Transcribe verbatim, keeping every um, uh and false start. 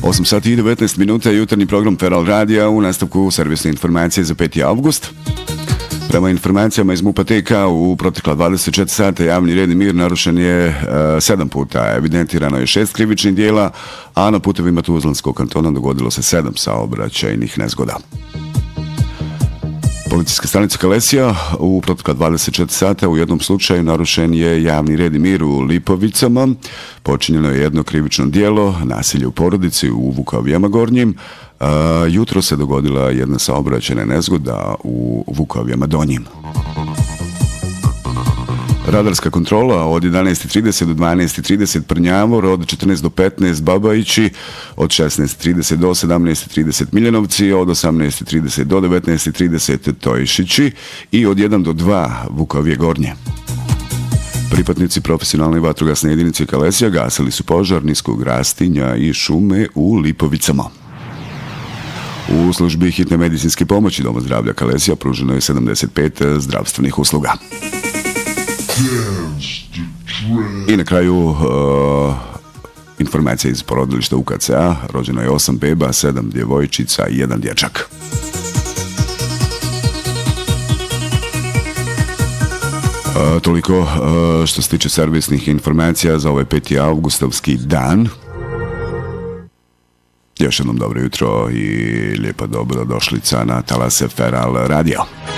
osam sati i devetnaest minuta, jutarnji program Feral Radija, u nastavku servisne informacije za peti avgust. Prema informacijama iz MUP-a T K u protekla dvadeset četiri sata javni red i mir narušen je e, sedam puta. Evidentirano je šest krivičnih dijela, a na putevima Tuzlanskog kantona dogodilo se sedam saobraćajnih nezgoda. Policijska stanica Kalesija u protekla dvadeset četiri sata u jednom slučaju narušen je javni red i mir u Lipovicama. Počinjeno je jedno krivično dijelo, nasilje u porodici u Vukavijama Gornjim. A, jutro se dogodila jedna saobraćajna nezgoda u Vukavijama Donjim. Radarska kontrola od jedanaest i trideset do dvanaest i trideset Prnjavor, od četrnaest do petnaest Babajići, od šesnaest i trideset do sedamnaest i trideset Miljanovci, od osamnaest i trideset do devetnaest i trideset Tojšići i od jedan do dva Vukavije Gornje. Pripadnici profesionalne vatrogasne jedinice Kalesija gasili su požar niskog rastinja i šume u Lipovicama. U službi hitne medicinske pomoći Doma zdravlja Kalesija pruženo je sedamdeset pet zdravstvenih usluga. I na kraju uh, informacija iz porodilišta U K C A. Rođeno je osam beba, sedam djevojčica i jedan dječak. Uh, toliko uh, što se tiče servisnih informacija za ovaj peti avgustovski dan. Još jednom dobro jutro i lijepa dobrodošlica na talase Feral Radio.